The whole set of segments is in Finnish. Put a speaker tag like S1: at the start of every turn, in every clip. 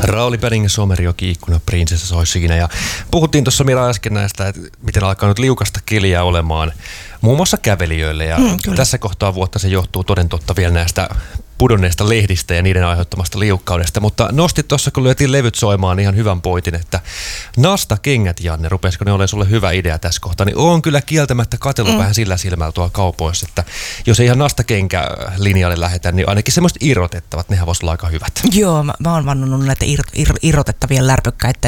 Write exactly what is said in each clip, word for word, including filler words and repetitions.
S1: Rauli Bergin Somerjoki ikkuna prinsessa soi siinä. Ja puhuttiin tuossa Mira äsken näistä, että miten alkaa nyt liukasta keliä olemaan muun muassa kävelijöille. Ja mm, tässä kohtaa vuotta se johtuu toden totta vielä näistä pudonneista lehdistä ja niiden aiheuttamasta liukkaudesta. Mutta nostit tuossa, kun lyötiin levyt soimaan, ihan hyvän pointin, että nastakengät, Janne, rupesiko ne olemaan sulle hyvä idea tässä kohtaa, niin on kyllä kieltämättä katsellut mm. vähän sillä silmällä tuolla kaupoissa, että jos ei ihan nastakenkälinjalle lähdetä, niin ainakin semmoiset irrotettavat, nehän voisi olla aika hyvät. Joo,
S2: mä, mä oon vannonut näitä ir, ir, irrotettavien lärpykkäiden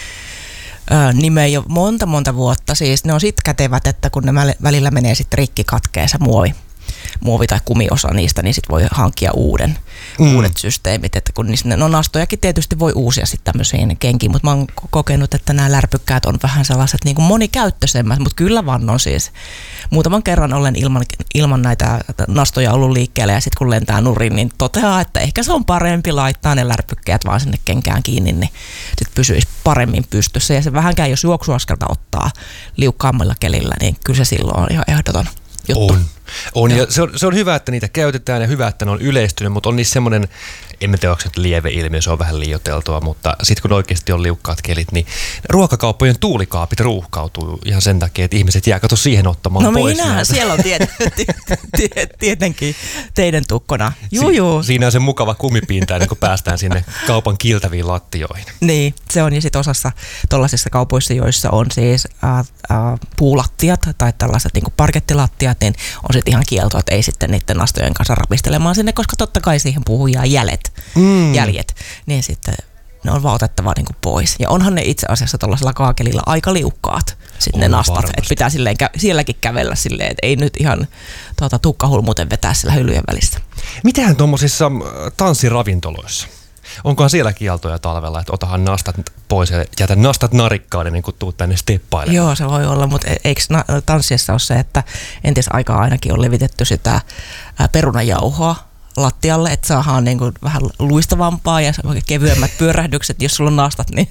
S2: ö, nimeä jo monta monta vuotta. Siis ne on sit kätevät, että kun ne välillä menee sitten rikki katkeessa muovi. muovi- tai kumiosa niistä, niin sitten voi hankkia uuden, mm. uudet systeemit. Että kun niistä, no nastojakin tietysti voi uusia sitten tämmöisiin kenkiin, mutta mä oon kokenut, että nämä lärpykkäät on vähän sellaiset niin kuin monikäyttöisemmät, mutta kyllä vannon siis. Muutaman kerran olen ilman, ilman näitä nastoja ollut liikkeellä ja sitten kun lentää nurin, niin toteaa, että ehkä se on parempi laittaa ne lärpykkäät vaan sinne kenkään kiinni, niin sitten pysyisi paremmin pystyssä. Ja se vähänkään, jos juoksuaskelta ottaa liukkaammilla kelillä, niin kyllä se silloin on ihan ehdoton juttu.
S1: On. On, ja se on, se on hyvä, että niitä käytetään ja hyvä, että ne on yleistynyt, mutta on niissä semmoinen, en tiedä, onko se lieveilmiö, se on vähän liioiteltua, mutta sitten kun oikeasti on liukkaat kelit, niin ruokakauppojen tuulikaapit ruuhkautuu ihan sen takia, että ihmiset jää kato siihen ottamaan
S2: no
S1: pois.
S2: No minähän siellä on tiet, tiet, tietenkin teidän tukkona. Juu, juu.
S1: Si- siinä on se mukava kumipinta, ennen kuin päästään sinne kaupan kiltäviin lattioihin.
S2: Niin, se on, ja sitten osassa tuollaisissa kaupoissa, joissa on siis äh, äh, puulattiat tai tällaiset niin kuin parkettilattiat, niin on sitten ihan kielto, että ei sitten niiden nastojen kanssa rapistelemaan sinne, koska totta kai siihen puhujaa jäljet, mm. jäljet, niin sitten ne on vaan otettava niin kuin pois. Ja onhan ne itse asiassa tuollaisella kaakelilla aika liukkaat sitten ne nastat, että pitää silleen, sielläkin kävellä silleen, että ei nyt ihan tuota, tukkahulmuten vetää sillä hyllyjen välissä.
S1: Mitähän tuommoisissa tanssiravintoloissa? Onkohan siellä kieltoja talvella, että otahan nastat pois ja jätä nastat narikkaan niin kuin tuut tänne steppailemaan?
S2: Joo, se voi olla, mutta eikö na- tanssiessa ole se, että entisaikaa ainakin on levitetty sitä ää, perunajauhoa lattialle, että saadaan niin kuin vähän luistavampaa ja kevyemmät pyörähdykset. Jos sulla on nastat, niin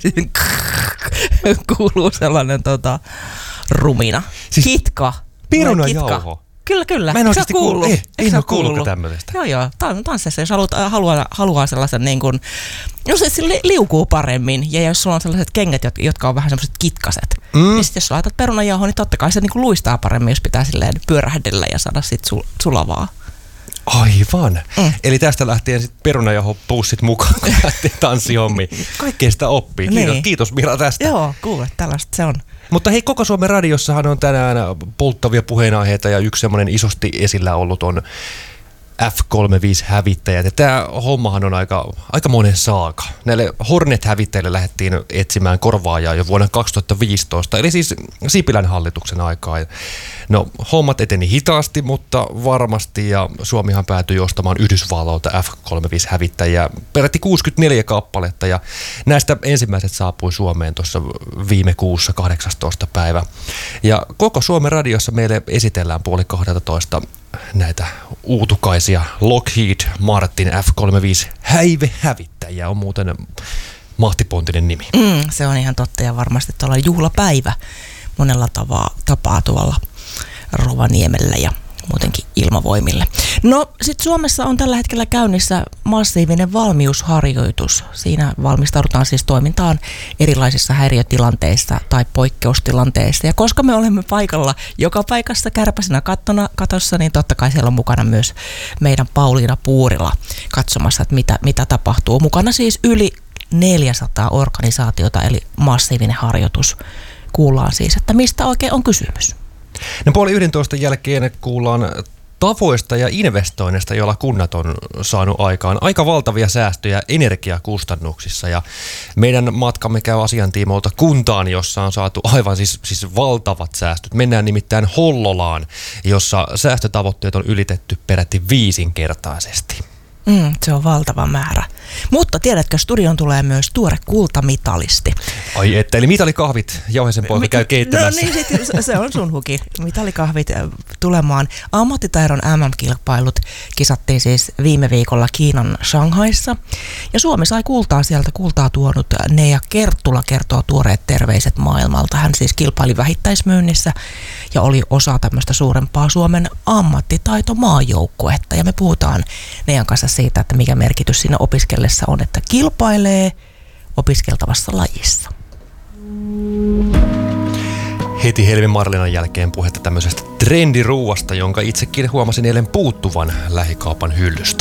S2: kuuluu sellainen tota, rumina. Siis kitka.
S1: Perunajauho?
S2: Kyllä, kyllä.
S1: Mä en
S2: oikeasti
S1: kuullut. Ei, en ole kuullutkaan tämmöisestä.
S2: Joo, joo. Tansseissa, jos haluat, haluaa, haluaa sellaisen niin kuin, jos se liukuu paremmin ja jos sulla on sellaiset kengät, jotka on vähän semmoiset kitkaset, mm. niin sitten jos laitat perunajauhoa, niin totta kai se niin kuin luistaa paremmin, jos pitää silleen pyörähdellä ja saada sit sul, sulavaa.
S1: Aivan. Mm. Eli tästä lähtien sitten perunajauhopussit mukaan, kun lähtee tanssihommiin. Kaikkea sitä oppii. Kiitos, niin. Kiitos Mira tästä.
S2: Joo, kuule, tällaista se on.
S1: Mutta hei, Koko Suomen radiossahan on tänään polttavia puheenaiheita ja yksi semmoinen isosti esillä ollut on F kolmekymmentäviisi-hävittäjät. Ja tämä hommahan on aika, aika monen saaka. Näille Hornet-hävittäjille lähdettiin etsimään korvaajaa jo vuonna kaksituhattaviisitoista, eli siis Sipilän hallituksen aikaa. No, hommat eteni hitaasti, mutta varmasti, ja Suomihan päätyi ostamaan Yhdysvalloilta F kolmekymmentäviisi-hävittäjiä peräti kuusikymmentäneljä kappaletta, ja näistä ensimmäiset saapui Suomeen tuossa viime kuussa kahdeksastoista päivä. Ja Koko Suomen radiossa meille esitellään puoli kahdellatoista näitä uutukaisia Lockheed Martin F kolmekymmentäviisi häivehävittäjiä, on muuten mahtipontinen nimi.
S2: Mm, se on ihan totta, ja varmasti tuolla juhlapäivä monella tavaa, tapaa tuolla Rovaniemellä ja muutenkin ilmavoimille. No sitten Suomessa on tällä hetkellä käynnissä massiivinen valmiusharjoitus. Siinä valmistaudutaan siis toimintaan erilaisissa häiriötilanteissa tai poikkeustilanteissa. Ja koska me olemme paikalla joka paikassa kärpäsenä kattona, katossa, niin totta kai siellä on mukana myös meidän Pauliina Puurila katsomassa, että mitä, mitä tapahtuu. Mukana siis yli neljäsataa organisaatiota, eli massiivinen harjoitus. Kuullaan siis, että mistä oikein on kysymys.
S1: No puoli yhdentoista jälkeen kuullaan tavoista ja investoinneista, joilla kunnat on saanut aikaan aika valtavia säästöjä energiakustannuksissa. Ja meidän matkamme käy asiantiimoilta kuntaan, jossa on saatu aivan siis, siis valtavat säästöt. Mennään nimittäin Hollolaan, jossa säästötavoitteet on ylitetty peräti viisinkertaisesti.
S2: Mm, se on valtava määrä. Mutta tiedätkö, studioon tulee myös tuore kultamitalisti.
S1: Ai että, eli mitalikahvit, Jauhesen poika käy keittämässä.
S2: No niin, sit, se on sun huki. Mitalikahvit tulemaan. Ammattitaidon M M-kilpailut kisattiin siis viime viikolla Kiinan Shanghaissa. Ja Suomi sai kultaa sieltä. Kultaa tuonut Neija Kerttula kertoo tuoreet terveiset maailmalta. Hän siis kilpaili vähittäismyynnissä ja oli osa tämmöistä suurempaa Suomen ammattitaitomaajoukkuetta. Ja me puhutaan Neijan kanssa siitä, että mikä merkitys siinä opiskellessa on, että kilpailee opiskeltavassa lajissa.
S1: Heti Helmi Marlinan jälkeen puhetta tämmöisestä trendiruuasta, jonka itsekin huomasin eilen puuttuvan lähikaupan hyllystä.